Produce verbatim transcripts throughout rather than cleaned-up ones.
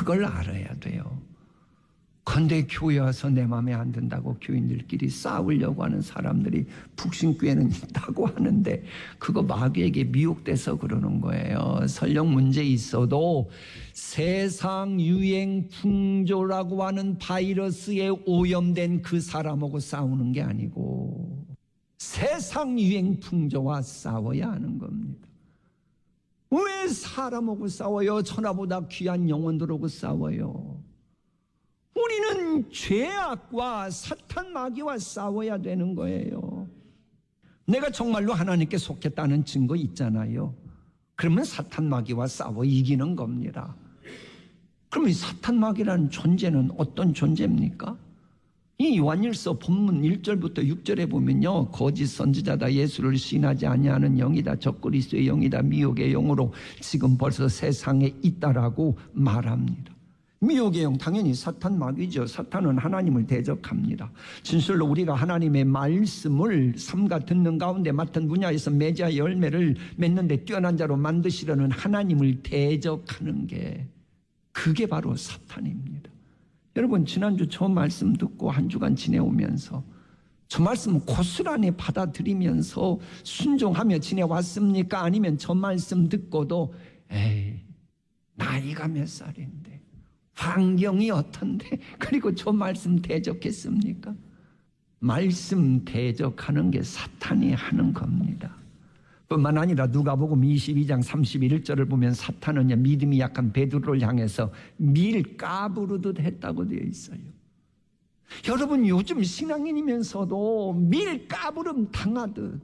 그걸 알아야 돼요. 근데 교회 와서 내 마음에 안 든다고 교인들끼리 싸우려고 하는 사람들이 북신교회는 있다고 하는데 그거 마귀에게 미혹돼서 그러는 거예요. 설령 문제 있어도 세상 유행 풍조라고 하는 바이러스에 오염된 그 사람하고 싸우는 게 아니고 세상 유행 풍조와 싸워야 하는 겁니다. 왜 사람하고 싸워요? 천하보다 귀한 영혼들하고 싸워요. 우리는 죄악과 사탄 마귀와 싸워야 되는 거예요. 내가 정말로 하나님께 속했다는 증거 있잖아요. 그러면 사탄 마귀와 싸워 이기는 겁니다. 그러면 이 사탄 마귀라는 존재는 어떤 존재입니까? 이 요한일서 본문 일 절부터 육 절에 보면요, 거짓 선지자다, 예수를 시인하지 아니하는 영이다, 적그리스도의 영이다, 미혹의 영으로 지금 벌써 세상에 있다라고 말합니다. 미혹의 영, 당연히 사탄 마귀죠. 사탄은 하나님을 대적합니다. 진실로 우리가 하나님의 말씀을 삼가 듣는 가운데 맡은 분야에서 맺어야 열매를 맺는데 뛰어난 자로 만드시려는 하나님을 대적하는 게, 그게 바로 사탄입니다. 여러분, 지난주 저 말씀 듣고 한 주간 지내오면서 저 말씀 고스란히 받아들이면서 순종하며 지내왔습니까? 아니면 저 말씀 듣고도 에이, 나이가 몇 살인데, 환경이 어떤데, 그리고 저 말씀 대적했습니까? 말씀 대적하는 게 사탄이 하는 겁니다. 뿐만 아니라 누가복음 이십이 장 삼십일 절을 보면 사탄은 믿음이 약한 베드로를 향해서 밀가부르듯 했다고 되어 있어요. 여러분, 요즘 신앙인이면서도 밀가부름 당하듯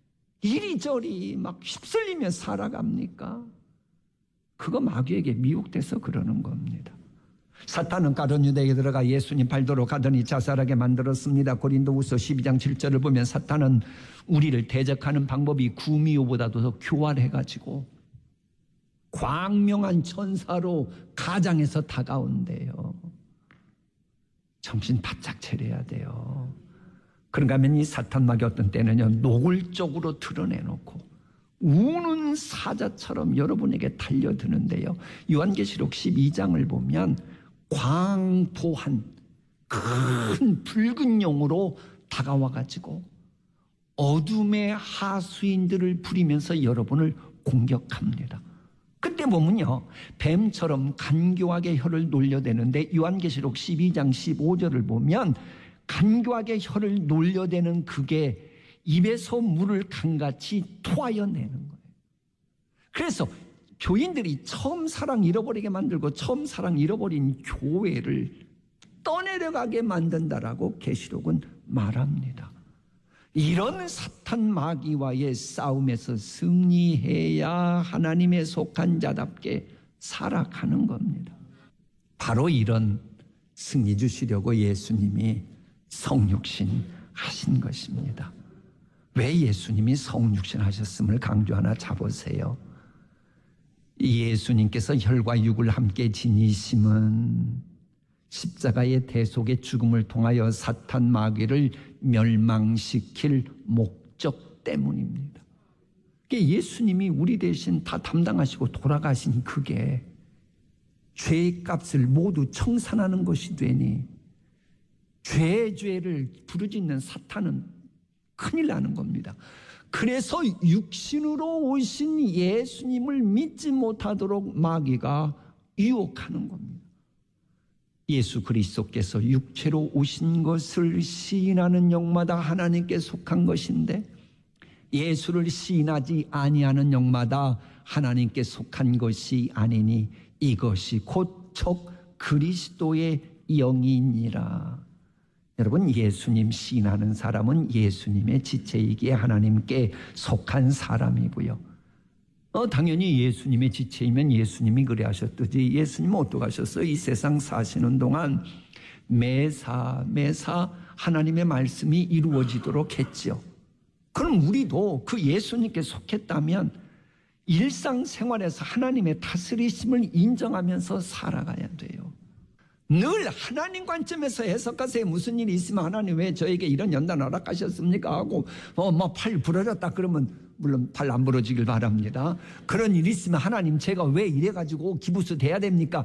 이리저리 막 휩쓸리며 살아갑니까? 그거 마귀에게 미혹돼서 그러는 겁니다. 사탄은 가룟 유다에 들어가 예수님 발도로 가더니 자살하게 만들었습니다. 고린도후서 십이 장 칠 절을 보면 사탄은 우리를 대적하는 방법이 구미호보다도 더 교활해가지고 광명한 천사로 가장해서 다가온대요. 정신 바짝 차려야 돼요. 그런가 하면 이 사탄 마귀 어떤 때는요, 노골적으로 드러내놓고 우는 사자처럼 여러분에게 달려드는데요, 요한계시록 십이 장을 보면 광포한 큰 붉은 용으로 다가와가지고 어둠의 하수인들을 부리면서 여러분을 공격합니다. 그때 보면요, 뱀처럼 간교하게 혀를 놀려대는데 요한계시록 십이 장 십오 절을 보면 간교하게 혀를 놀려대는 그게 입에서 물을 강같이 토하여 내는 거예요. 그래서 교인들이 처음 사랑 잃어버리게 만들고 처음 사랑 잃어버린 교회를 떠내려가게 만든다라고 계시록은 말합니다. 이런 사탄 마귀와의 싸움에서 승리해야 하나님에 속한 자답게 살아가는 겁니다. 바로 이런 승리 주시려고 예수님이 성육신 하신 것입니다. 왜 예수님이 성육신 하셨음을 강조 하나 잡으세요. 예수님께서 혈과 육을 함께 지니심은 십자가의 대속의 죽음을 통하여 사탄 마귀를 멸망시킬 목적 때문입니다. 예수님이 우리 대신 다 담당하시고 돌아가신 그게 죄의 값을 모두 청산하는 것이 되니 죄의 죄를 부르짖는 사탄은 큰일 나는 겁니다. 그래서 육신으로 오신 예수님을 믿지 못하도록 마귀가 유혹하는 겁니다. 예수 그리스도께서 육체로 오신 것을 시인하는 영마다 하나님께 속한 것인데 예수를 시인하지 아니하는 영마다 하나님께 속한 것이 아니니 이것이 곧 적 그리스도의 영이니라. 여러분, 예수님 시인하는 사람은 예수님의 지체이기에 하나님께 속한 사람이고요. 어, 당연히 예수님의 지체이면 예수님이 그래 하셨듯이 예수님은 어떡하셨어요? 이 세상 사시는 동안 매사 매사 하나님의 말씀이 이루어지도록 했죠. 그럼 우리도 그 예수님께 속했다면 일상생활에서 하나님의 다스리심을 인정하면서 살아가야 돼요. 늘 하나님 관점에서 해석하세요. 무슨 일이 있으면 하나님 왜 저에게 이런 연단 허락하셨습니까? 하고 어, 뭐 팔 부러졌다 그러면 물론 팔 안 부러지길 바랍니다. 그런 일이 있으면 하나님 제가 왜 이래가지고 기부스 돼야 됩니까?